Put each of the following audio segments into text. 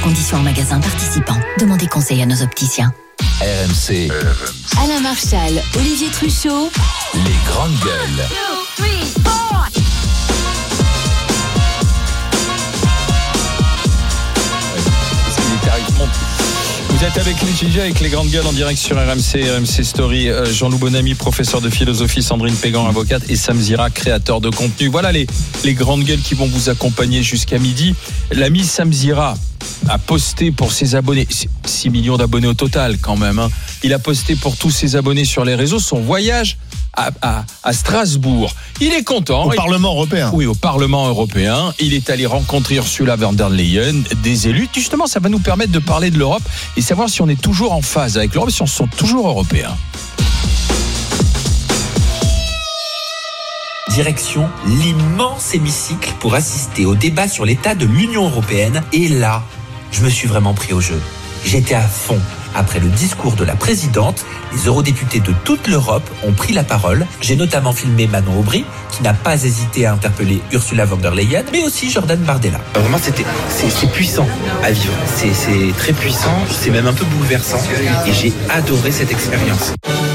Conditions en magasin participant. Demandez conseil à nos opticiens. RMC. Alain Marchal, Olivier Truchot. Les grandes gueules. 2, 3, 4. Est-ce qu'il est arrivé? Vous êtes avec les GG, avec les grandes gueules en direct sur RMC Story. Jean-Loup Bonamy, professeur de philosophie, Sandrine Pégan, avocate, et Sam Zira, créateur de contenu. Voilà les grandes gueules qui vont vous accompagner jusqu'à midi. L'ami Sam Zira a posté pour ses abonnés, 6 millions d'abonnés au total quand même, hein. Il a posté pour tous ses abonnés sur les réseaux son voyage à Strasbourg. Il est content. Au Parlement européen. Oui, au Parlement européen. Il est allé rencontrer Ursula von der Leyen, des élus. Justement, ça va nous permettre de parler de l'Europe et savoir si on est toujours en phase avec l'Europe, si on se sent toujours européen. Direction l'immense hémicycle pour assister au débat sur l'état de l'Union européenne. Et là, je me suis vraiment pris au jeu. J'étais à fond. Après le discours de la présidente, les eurodéputés de toute l'Europe ont pris la parole. J'ai notamment filmé Manon Aubry, qui n'a pas hésité à interpeller Ursula von der Leyen, mais aussi Jordan Bardella. Vraiment, c'est puissant à vivre. C'est très puissant, c'est même un peu bouleversant. Et j'ai adoré cette expérience.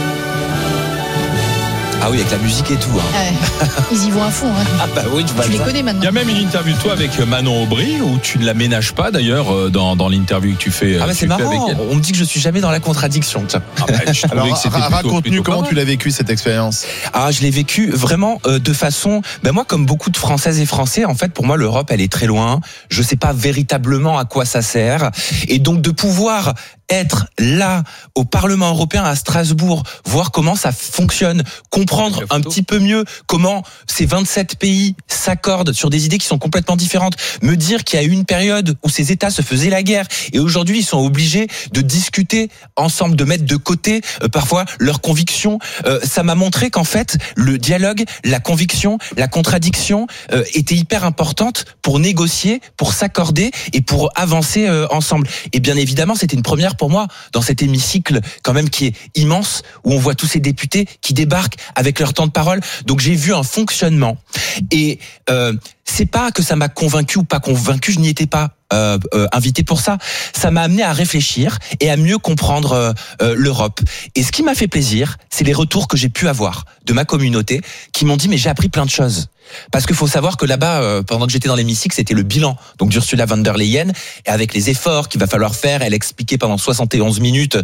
Ah oui, avec la musique et tout. Hein. Ils y vont à fond. Hein. Ah bah oui, tu les connais maintenant. Il y a même une interview de toi avec Manon Aubry où tu ne la ménages pas d'ailleurs dans l'interview que tu fais. Ah bah c'est marrant, on me dit que je suis jamais dans la contradiction. Alors raconte-nous comment tu l'as vécu cette expérience. Ah, je l'ai vécu vraiment de façon, moi comme beaucoup de Françaises et Français, en fait pour moi l'Europe elle est très loin, je sais pas véritablement à quoi ça sert, et donc de pouvoir être là au Parlement européen à Strasbourg, voir comment ça fonctionne, comprendre un petit peu mieux comment ces 27 pays s'accordent sur des idées qui sont complètement différentes, me dire qu'il y a eu une période où ces États se faisaient la guerre et aujourd'hui ils sont obligés de discuter ensemble, de mettre de côté parfois leurs convictions, ça m'a montré qu'en fait le dialogue, la conviction, la contradiction était hyper importante pour négocier, pour s'accorder et pour avancer ensemble. Et bien évidemment c'était une première pour moi dans cet hémicycle quand même qui est immense où on voit tous ces députés qui débarquent avec leur temps de parole. Donc j'ai vu un fonctionnement et c'est pas que ça m'a convaincu ou pas convaincu, je n'y étais pas invité pour ça. Ça m'a amené à réfléchir et à mieux comprendre l'Europe. Et ce qui m'a fait plaisir, c'est les retours que j'ai pu avoir de ma communauté qui m'ont dit mais j'ai appris plein de choses. Parce qu'il faut savoir que là-bas, pendant que j'étais dans l'hémicycle, c'était le bilan donc d'Ursula von der Leyen, et avec les efforts qu'il va falloir faire, elle expliquait pendant 71 minutes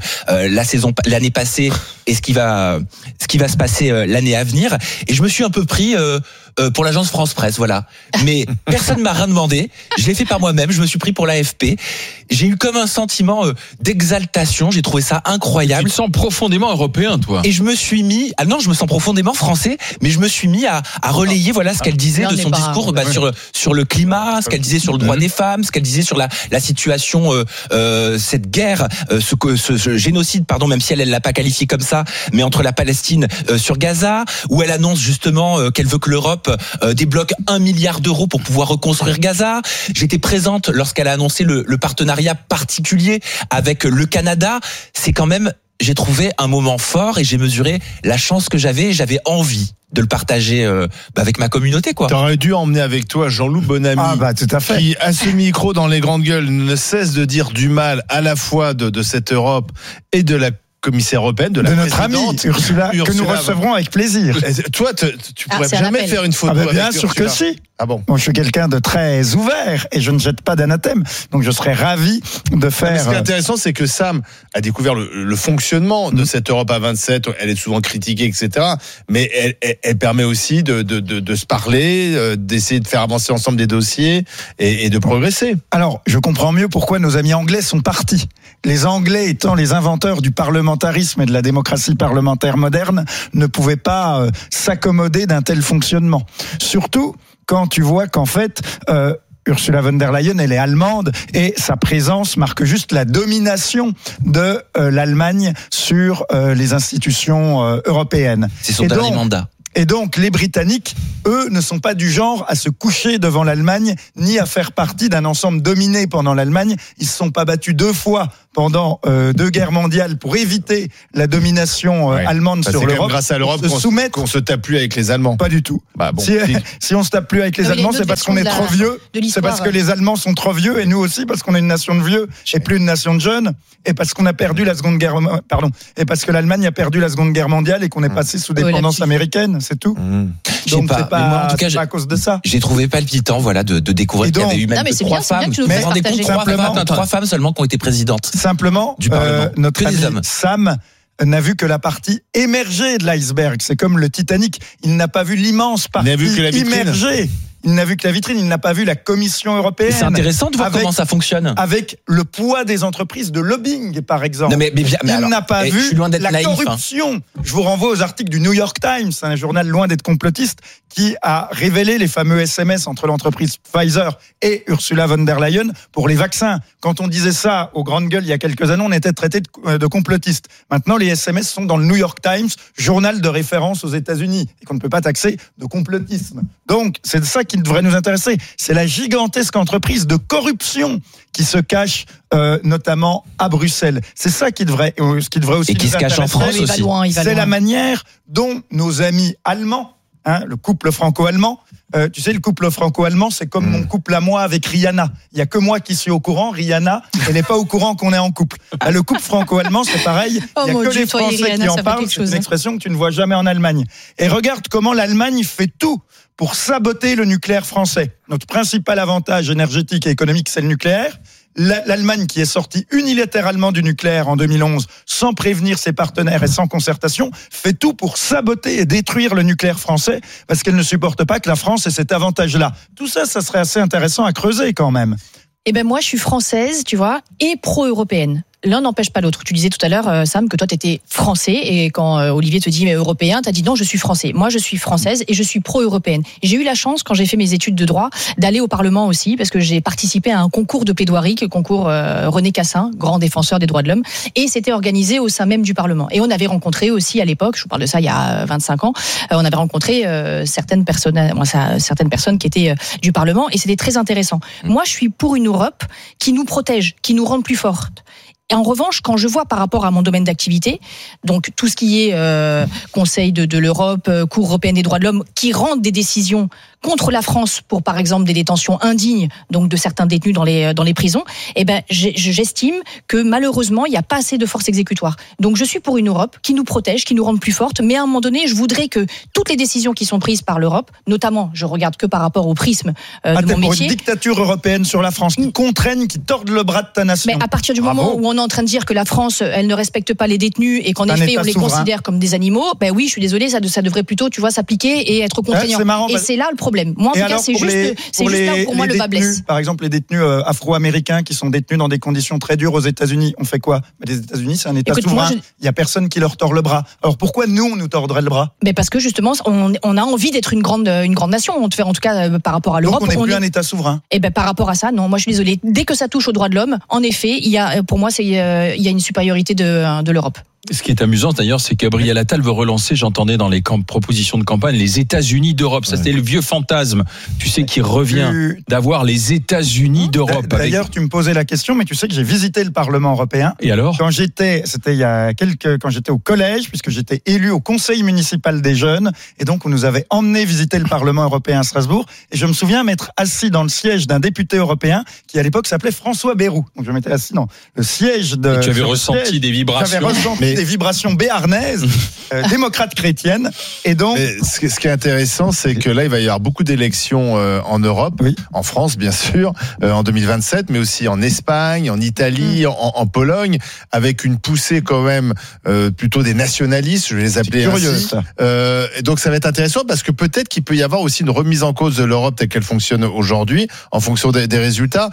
l'année passée et ce qui va se passer l'année à venir. Et je me suis un peu pris pour l'agence France Presse, voilà. Mais personne m'a rien demandé. Je l'ai fait par moi-même. Je me suis pris pour l'AFP. J'ai eu comme un sentiment d'exaltation. J'ai trouvé ça incroyable. Tu te sens profondément européen, toi. Et je me suis mis, non, je me sens profondément français, mais je me suis mis à relayer, voilà, ce qu'elle disait de son discours, sur le climat, ce qu'elle disait sur le droit des femmes, ce qu'elle disait sur la situation, cette guerre, ce génocide, pardon, même si elle l'a pas qualifié comme ça, mais entre la Palestine sur Gaza, où elle annonce justement qu'elle veut que l'Europe débloque 1 milliard d'euros pour pouvoir reconstruire Gaza. J'étais présente lorsqu'elle a annoncé le partenariat particulier avec le Canada. C'est quand même, j'ai trouvé un moment fort et j'ai mesuré la chance que j'avais envie de le partager avec ma communauté, quoi. T'aurais dû emmener avec toi Jean-Loup Bonamy, tout à fait, qui à ce micro dans les grandes gueules ne cesse de dire du mal à la fois de cette Europe et de la commissaire européenne, de notre amie Ursula, que nous recevrons avec plaisir. Toi, tu pourrais jamais faire une photo avec bien sûr Ursula. que si. Ah bon. Moi, je suis quelqu'un de très ouvert et je ne jette pas d'anathème. Donc, je serais ravi de faire. Ce qui est intéressant, c'est que Sam a découvert le fonctionnement de cette Europe à 27. Elle est souvent critiquée, etc. Mais elle permet aussi de se parler, d'essayer de faire avancer ensemble des dossiers et de progresser. Alors, je comprends mieux pourquoi nos amis anglais sont partis. Les Anglais étant les inventeurs du parlementarisme et de la démocratie parlementaire moderne, ne pouvaient pas s'accommoder d'un tel fonctionnement. Surtout quand tu vois qu'en fait, Ursula von der Leyen, elle est allemande et sa présence marque juste la domination de l'Allemagne sur les institutions européennes. C'est son dernier mandat. Et donc, les Britanniques, eux, ne sont pas du genre à se coucher devant l'Allemagne, ni à faire partie d'un ensemble dominé pendant l'Allemagne. Ils ne se sont pas battus 2 fois pendant 2 guerres mondiales pour éviter la domination allemande sur l'Europe. C'est grâce à l'Europe qu'on se tape plus avec les Allemands. Pas du tout. Bon, si on se tape plus avec les Allemands, c'est parce qu'on est trop vieux. C'est parce que les Allemands sont trop vieux et nous aussi parce qu'on est une nation de vieux et plus une nation de jeunes et parce qu'on a perdu la Seconde Guerre, et parce que l'Allemagne a perdu la Seconde Guerre mondiale et qu'on est passé sous dépendance américaine, c'est tout. Donc c'est pas, en tout cas, c'est pas à cause de ça. J'ai trouvé palpitant, de découvrir qu'il y avait eu même 3 femmes. Mais 3 femmes seulement qui ont été présidentes. Simplement, du Parlement. Notre ami Sam n'a vu que la partie émergée de l'iceberg. C'est comme le Titanic. Il n'a pas vu l'immense partie immergée. Il n'a vu que la vitrine, il n'a pas vu la Commission européenne. C'est intéressant de voir comment ça fonctionne. Avec le poids des entreprises de lobbying, par exemple. Non mais il n'a pas vu la naïf, corruption. Je vous renvoie aux articles du New York Times, un journal loin d'être complotiste, qui a révélé les fameux SMS entre l'entreprise Pfizer et Ursula von der Leyen pour les vaccins. Quand on disait ça aux grandes gueules il y a quelques années, on était traité de complotistes. Maintenant, les SMS sont dans le New York Times, journal de référence aux États-Unis, et qu'on ne peut pas taxer de complotisme. Donc, c'est ça qui devrait nous intéresser. C'est la gigantesque entreprise de corruption qui se cache notamment à Bruxelles. C'est ça qui devrait aussi et qui se cache en France aussi. C'est la manière dont nos amis allemands, le couple franco-allemand, tu sais, le couple franco-allemand, c'est comme mon couple à moi avec Rihanna. Il y a que moi qui suis au courant. Rihanna, elle n'est pas au courant qu'on est en couple. Le couple franco-allemand, c'est pareil. Il y a que les Français qui en parlent. C'est une expression que tu ne vois jamais en Allemagne. Et regarde comment l'Allemagne fait tout pour saboter le nucléaire français. Notre principal avantage énergétique et économique, c'est le nucléaire. L'Allemagne, qui est sortie unilatéralement du nucléaire en 2011, sans prévenir ses partenaires et sans concertation, fait tout pour saboter et détruire le nucléaire français, parce qu'elle ne supporte pas que la France ait cet avantage-là. Tout ça, ça serait assez intéressant à creuser quand même. Eh ben moi, je suis française, tu vois, et pro-européenne. L'un n'empêche pas l'autre. Tu disais tout à l'heure, Sam, que toi, tu étais français, et quand Olivier te dit mais européen, tu as dit non, je suis français. Moi, je suis française et je suis pro-européenne. Et j'ai eu la chance, quand j'ai fait mes études de droit, d'aller au Parlement aussi, parce que j'ai participé à un concours de plaidoirie, le concours René Cassin, grand défenseur des droits de l'homme, et c'était organisé au sein même du Parlement. Et on avait rencontré aussi à l'époque, je vous parle de ça il y a 25 ans, on avait rencontré certaines personnes qui étaient du Parlement, et c'était très intéressant. Moi, je suis pour une Europe qui nous protège, qui nous rende plus fortes. Et en revanche, quand je vois par rapport à mon domaine d'activité, donc tout ce qui est Conseil de l'Europe, Cour européenne des droits de l'homme, qui rendent des décisions contre la France pour, par exemple, des détentions indignes, donc de certains détenus dans les prisons, eh ben, j'estime que malheureusement, il n'y a pas assez de force exécutoire. Donc, je suis pour une Europe qui nous protège, qui nous rende plus fortes, mais à un moment donné, je voudrais que toutes les décisions qui sont prises par l'Europe, notamment, je regarde que par rapport au prisme de mon métier. Pour une dictature européenne sur la France, qui contraignent, qui tordent le bras de ta nation. Mais à partir du moment où on est en train de dire que la France, elle ne respecte pas les détenus et qu'en effet, on les considère comme des animaux, ben oui, je suis désolée, ça devrait plutôt, tu vois, s'appliquer et être contraignant. Et c'est là le problème. Moi, en tout cas, c'est juste là où pour moi le bas blesse. Par exemple, les détenus afro-américains qui sont détenus dans des conditions très dures aux États-Unis, on fait quoi ? Les États-Unis, c'est un État souverain. Il n'y a personne qui leur tord le bras. Alors pourquoi nous, on nous tordrait le bras ? Mais parce que justement, on a envie d'être une grande nation. En tout cas, par rapport à l'Europe. Donc on n'est plus un État souverain. Et ben par rapport à ça, non. Moi, je suis désolée. Dès que ça touche aux droits de l'homme, en effet, pour moi, il y a une supériorité de l'Europe. Ce qui est amusant d'ailleurs, c'est que Gabriel Attal veut relancer, j'entendais dans les propositions de campagne, les États-Unis d'Europe. Ça, c'était le vieux fantasme, tu sais, qui revient d'avoir les États-Unis d'Europe. D'ailleurs, tu me posais la question, mais tu sais que j'ai visité le Parlement européen. Et alors ? C'était quand j'étais au collège, puisque j'étais élu au Conseil municipal des jeunes, et donc on nous avait emmené visiter le Parlement européen à Strasbourg. Et je me souviens m'être assis dans le siège d'un député européen qui à l'époque s'appelait François Bayrou. Donc je m'étais assis dans le siège de. Et tu avais ressenti des vibrations. Des vibrations béarnaises, démocrates chrétiennes. Et donc, ce qui est intéressant, c'est que là, il va y avoir beaucoup d'élections en Europe, en France, bien sûr, en 2027, mais aussi en Espagne, en Italie, en Pologne, avec une poussée quand même plutôt des nationalistes, je vais les appeler ainsi. Donc, ça va être intéressant parce que peut-être qu'il peut y avoir aussi une remise en cause de l'Europe telle qu'elle fonctionne aujourd'hui, en fonction des résultats.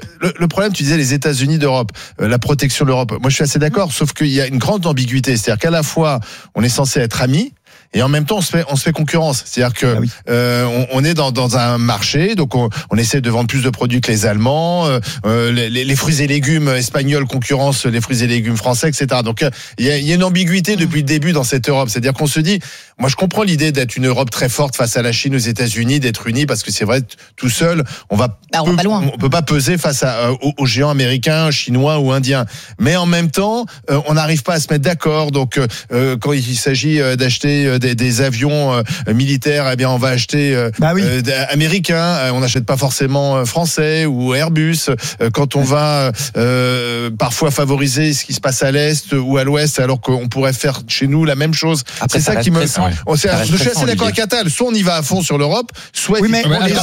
Le problème, tu disais les États-Unis d'Europe, la protection de l'Europe. Moi, je suis assez d'accord, sauf qu'il y a une grande ambiguïté, c'est-à-dire qu'à la fois on est censé être amis et en même temps on se fait concurrence. C'est-à-dire que on est dans un marché, donc on essaie de vendre plus de produits que les Allemands, les fruits et légumes espagnols concurrencent les fruits et légumes français, etc. Donc il y a une ambiguïté depuis le début dans cette Europe. C'est-à-dire qu'on se dit, moi je comprends l'idée d'être une Europe très forte face à la Chine, aux États-Unis, d'être unis, parce que c'est vrai, tout seul on peut pas peser face aux géants américains, chinois ou indiens. Mais en même temps, on n'arrive pas à se mettre d'accord. Donc quand il s'agit d'acheter des avions militaires, eh bien on va acheter américains. On n'achète pas forcément français ou Airbus. Quand on va parfois favoriser ce qui se passe à l'est ou à l'ouest, alors qu'on pourrait faire chez nous la même chose. Après, c'est ça qui me. Je suis assez d'accord avec Attal. Soit on y va à fond sur l'Europe, soit oui, mais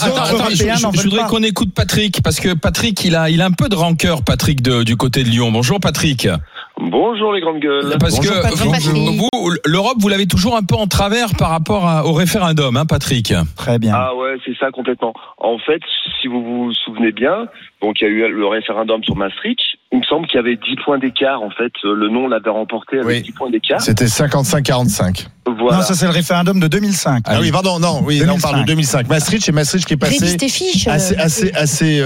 je voudrais qu'on écoute Patrick, parce que Patrick, il a un peu de rancœur, Patrick, du côté de Lyon. Bonjour Patrick. Bonjour les grandes gueules. Parce que vous, l'Europe, vous l'avez toujours un peu en travers par rapport au référendum, hein, Patrick. Très bien. Ah ouais, c'est ça complètement. En fait, si vous vous souvenez bien, donc il y a eu le référendum sur Maastricht. Il me semble qu'il y avait 10 points d'écart. En fait, le non l'avait remporté avec 10 points d'écart. C'était 55-45. Voilà. Non, ça c'est le référendum de 2005. Ah oui, pardon, non, oui, 2005. On parle de 2005. Maastricht qui est passé Révise tes fiches. assez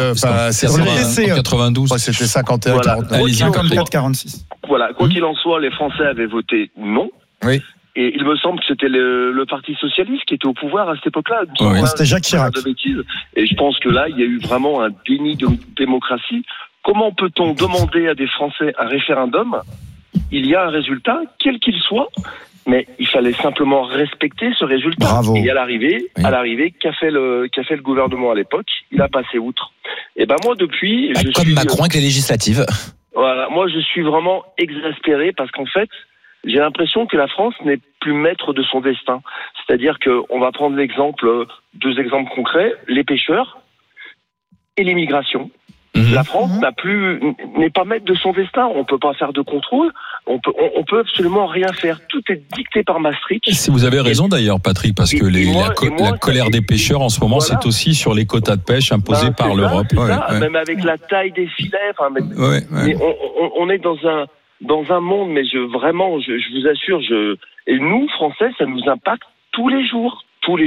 en 92. Ouais, c'était 51, voilà. 49. Allez, 54, 46. Voilà, quoi qu'il en soit, les Français avaient voté non. Oui. Et il me semble que c'était le Parti socialiste qui était au pouvoir à cette époque-là. Oui, c'était Jacques Chirac. De bêtises. Et je pense que là, il y a eu vraiment un déni de démocratie. Comment peut-on demander à des Français un référendum ? Il y a un résultat, quel qu'il soit, mais il fallait simplement respecter ce résultat. Bravo. Et à l'arrivée, qu'a fait le gouvernement à l'époque ? Il a passé outre. Et ben moi depuis, comme Macron avec les législatives. Voilà, moi je suis vraiment exaspéré parce qu'en fait, j'ai l'impression que la France n'est plus maître de son destin. C'est-à-dire que on va prendre deux exemples concrets, les pêcheurs et l'immigration. La France n'est pas maître de son destin. On peut pas faire de contrôle. On peut absolument rien faire. Tout est dicté par Maastricht. Si vous avez raison d'ailleurs, Patrick, parce que la colère des pêcheurs en ce moment, c'est aussi sur les quotas de pêche imposés par l'Europe. Même avec la taille des filets. Mais on est dans un monde, mais je vous assure, et nous Français, ça nous impacte tous les jours.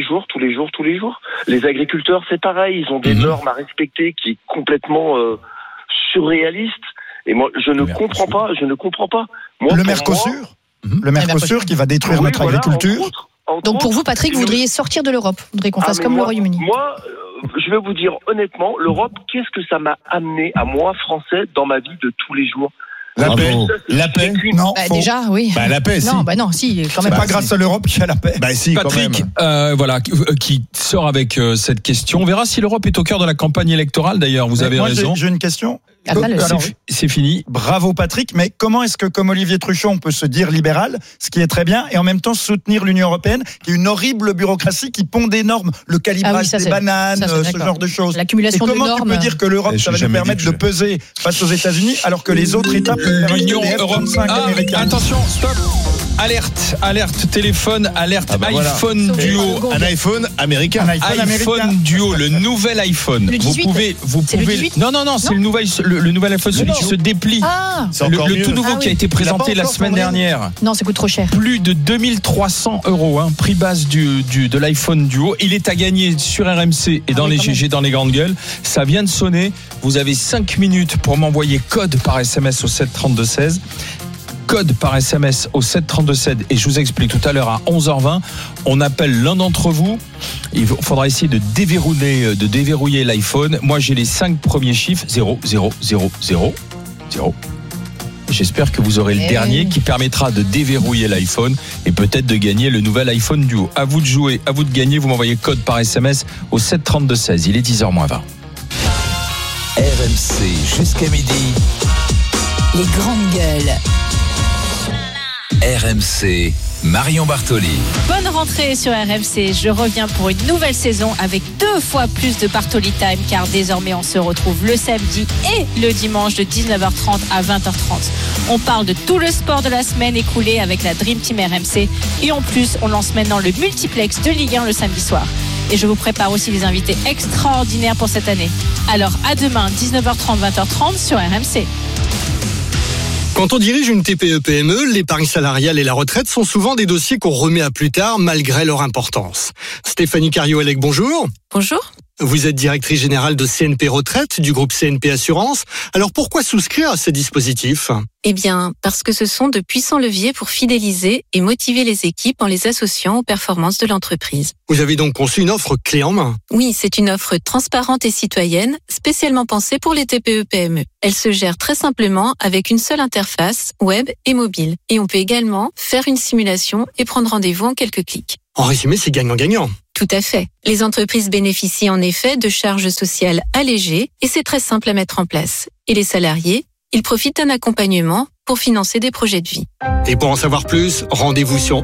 Les agriculteurs, c'est pareil, ils ont des normes à respecter qui est complètement surréaliste. Et moi, je ne comprends pas. Moi, le Mercosur qui va détruire notre agriculture. Donc pour vous, Patrick, vous voudriez sortir de l'Europe. Vous voudriez qu'on fasse comme le Royaume-Uni. Moi, je vais vous dire honnêtement, l'Europe, qu'est-ce que ça m'a amené à moi, Français, dans ma vie de tous les jours ? La paix. Non, déjà, oui. La paix, si. Non, si, quand même. C'est pas grâce à l'Europe qu'il y a la paix. Si, Patrick, qui sort avec cette question. On verra si l'Europe est au cœur de la campagne électorale. D'ailleurs, vous avez raison. J'ai une question. C'est fini. Bravo Patrick, mais comment est-ce que, comme Olivier Truchot, on peut se dire libéral, ce qui est très bien, et en même temps soutenir l'Union européenne, qui est une horrible bureaucratie qui pond des normes, le calibrage des bananes, ce genre de choses. L'accumulation de normes. Comment tu peux dire que l'Europe, ça va nous permettre de peser face aux États-Unis, alors que les autres États peuvent faire l'Union européenne. Attention, stop. Alerte, téléphone, iPhone Duo. Un iPhone américain. iPhone Duo, le nouvel iPhone. Le 18. Vous pouvez. Non, c'est le nouvel iPhone, celui qui se déplie. Le tout nouveau qui a été présenté la semaine dernière. Non, ça coûte trop cher. Plus de 2300 €, prix base de l'iPhone Duo. Il est à gagner sur RMC et dans les GG, dans les grandes gueules. Ça vient de sonner. Vous avez 5 minutes pour m'envoyer code par SMS au 732-16. Code par SMS au 732-16 et je vous explique tout à l'heure à 11h20, on appelle l'un d'entre vous. Il faudra essayer de déverrouiller l'iPhone. Moi j'ai les 5 premiers chiffres 0 0 0 0 0. J'espère que vous aurez le dernier qui permettra de déverrouiller l'iPhone et peut-être de gagner le nouvel iPhone Duo. À vous de jouer, à vous de gagner. Vous m'envoyez code par SMS au 732-16. Il est 10h-20. RMC jusqu'à midi. Les grandes gueules. RMC, Marion Bartoli. Bonne rentrée sur RMC. Je reviens pour une nouvelle saison avec 2 fois plus de Bartoli Time, car désormais on se retrouve le samedi et le dimanche de 19h30 à 20h30. On parle de tout le sport de la semaine écoulé avec la Dream Team RMC et en plus on lance maintenant le multiplex de Ligue 1 le samedi soir. Et je vous prépare aussi des invités extraordinaires pour cette année. Alors à demain 19h30 20h30 sur RMC. Quand on dirige une TPE-PME, l'épargne salariale et la retraite sont souvent des dossiers qu'on remet à plus tard malgré leur importance. Stéphanie Cario-Elec, bonjour. Bonjour. Vous êtes directrice générale de CNP Retraite du groupe CNP Assurance. Alors pourquoi souscrire à ces dispositifs ? Eh bien, parce que ce sont de puissants leviers pour fidéliser et motiver les équipes en les associant aux performances de l'entreprise. Vous avez donc conçu une offre clé en main. Oui, c'est une offre transparente et citoyenne, spécialement pensée pour les TPE-PME. Elle se gère très simplement avec une seule interface, web et mobile. Et on peut également faire une simulation et prendre rendez-vous en quelques clics. En résumé, c'est gagnant-gagnant. Tout à fait. Les entreprises bénéficient en effet de charges sociales allégées et c'est très simple à mettre en place. Et les salariés, ils profitent d'un accompagnement pour financer des projets de vie. Et pour en savoir plus, rendez-vous sur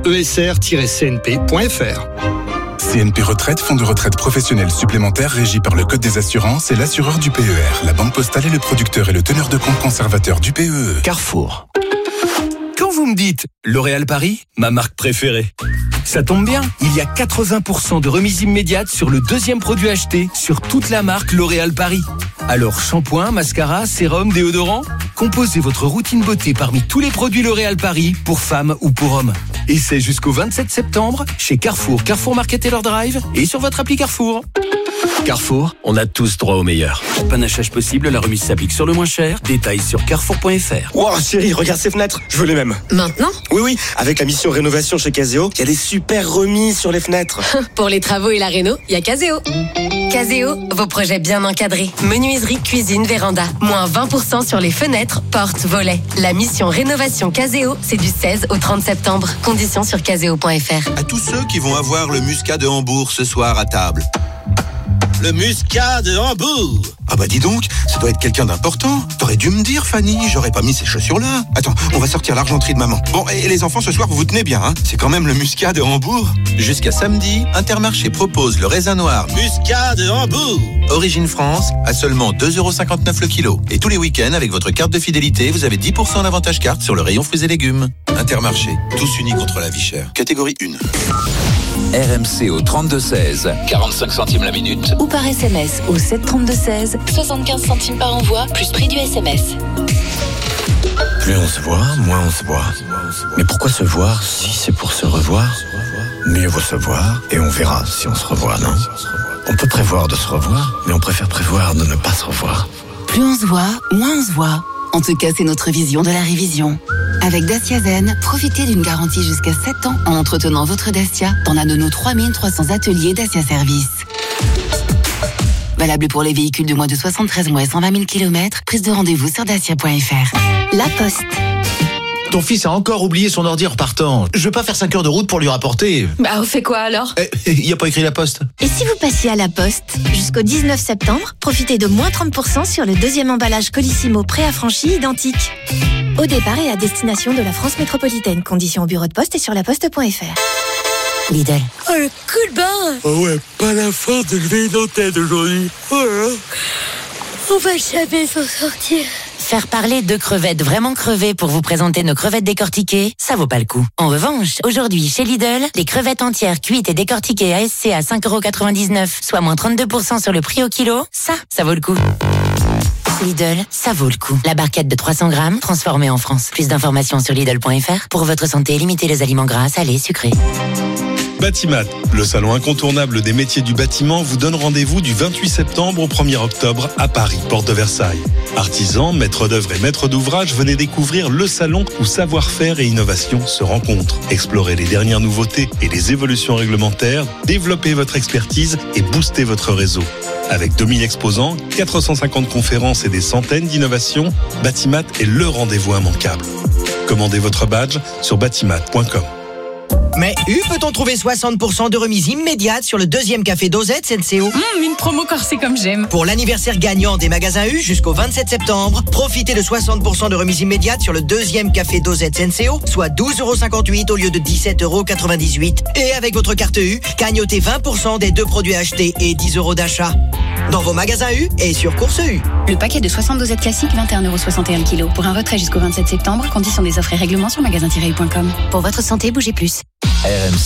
esr-cnp.fr. CNP Retraite, fonds de retraite professionnel supplémentaire régi par le Code des assurances et l'assureur du PER. La Banque Postale est le producteur et le teneur de compte conservateur du PEE. Carrefour. Quand vous me dites L'Oréal Paris, ma marque préférée, ça tombe bien, il y a 80% de remise immédiate sur le deuxième produit acheté sur toute la marque L'Oréal Paris. Alors shampoing, mascara, sérum, déodorant, composez votre routine beauté parmi tous les produits L'Oréal Paris pour femmes ou pour hommes. Et c'est jusqu'au 27 septembre chez Carrefour, Carrefour Market et leur Drive et sur votre appli Carrefour. Carrefour, on a tous droit au meilleur. Panachage possible, la remise s'applique sur le moins cher. Détails sur carrefour.fr. Wow, chérie, regarde ces fenêtres, je veux les mêmes. Maintenant ? Oui, avec la mission rénovation chez Caseo, il y a des super remises sur les fenêtres. Pour les travaux et la réno, il y a Caseo. Caseo, vos projets bien encadrés. Menuiserie, cuisine, véranda. Moins 20% sur les fenêtres, portes, volets. La mission rénovation Caseo, c'est du 16 au 30 septembre. Conditions sur caseo.fr. À tous ceux qui vont avoir le muscat de Hambourg ce soir à table. Le muscat de Hambourg. Ah bah dis donc, ça doit être quelqu'un d'important. T'aurais dû me dire, Fanny, j'aurais pas mis ces chaussures-là. Attends, on va sortir l'argenterie de maman. Bon, et les enfants, ce soir, vous vous tenez bien, hein ? C'est quand même le muscat de Hambourg. Jusqu'à samedi, Intermarché propose le raisin noir muscat de Hambourg. Origine France, à seulement 2,59€ le kilo. Et tous les week-ends, avec votre carte de fidélité, vous avez 10% d'avantage carte sur le rayon fruits et légumes. Intermarché, tous unis contre la vie chère. Catégorie 1. RMC au 32-16, 45 centimes la minute. Ou par SMS au 732-16, 75 centimes par envoi, plus prix du SMS. Plus on se voit, moins on se voit. Mais pourquoi se voir si c'est pour se revoir ? Mieux vaut se voir et on verra si on se revoit, non ? On peut prévoir de se revoir, mais on préfère prévoir de ne pas se revoir. Plus on se voit, moins on se voit. En tout cas, c'est notre vision de la révision. Avec Dacia Zen, profitez d'une garantie jusqu'à 7 ans en entretenant votre Dacia dans l'un de nos 3300 ateliers Dacia Service. Valable pour les véhicules de moins de 73 mois et 120 000 km. Prise de rendez-vous sur dacia.fr. La Poste. Ton fils a encore oublié son ordi en repartant. Je veux pas faire 5 heures de route pour lui rapporter. Bah, on fait quoi alors ? Il y a pas écrit La Poste. Et si vous passiez à La Poste ? Jusqu'au 19 septembre, profitez de moins 30% sur le deuxième emballage Colissimo préaffranchi identique. Au départ et à destination de la France métropolitaine. Conditions au bureau de poste et sur laposte.fr. Lidl. Oh, le coup de barre ! Oh ouais, pas la force de lever une tête aujourd'hui. Oh là là. On va jamais s'en sortir. Faire parler de crevettes vraiment crevées pour vous présenter nos crevettes décortiquées, ça vaut pas le coup. En revanche, aujourd'hui, chez Lidl, les crevettes entières cuites et décortiquées ASC à 5,99€, soit moins 32% sur le prix au kilo, ça vaut le coup. Lidl, ça vaut le coup. La barquette de 300 grammes, transformée en France. Plus d'informations sur Lidl.fr. Pour votre santé, limitez les aliments gras, salés, sucrés. Batimat, le salon incontournable des métiers du bâtiment, vous donne rendez-vous du 28 septembre au 1er octobre à Paris, porte de Versailles. Artisans, maîtres d'œuvre et maîtres d'ouvrage, venez découvrir le salon où savoir-faire et innovation se rencontrent. Explorez les dernières nouveautés et les évolutions réglementaires, développez votre expertise et boostez votre réseau. Avec 2000 exposants, 450 conférences et des centaines d'innovations, Batimat est le rendez-vous immanquable. Commandez votre badge sur batimat.com. Mais peut-on trouver 60% de remise immédiate sur le deuxième café dosette Senseo ? Une promo corsée comme j'aime. Pour l'anniversaire gagnant des magasins U jusqu'au 27 septembre, profitez de 60% de remise immédiate sur le deuxième café dosette Senseo, soit 12,58€ au lieu de 17,98€. Et avec votre carte U, gagnotez 20% des 2 produits achetés et 10€ d'achat. Dans vos magasins U et sur Course U. Le paquet de 60 dosettes classiques, 21,61€ le kilo. Pour un retrait jusqu'au 27 septembre, conditions des offres et règlements sur magasin-u.com. Pour votre santé, bougez plus. RMC.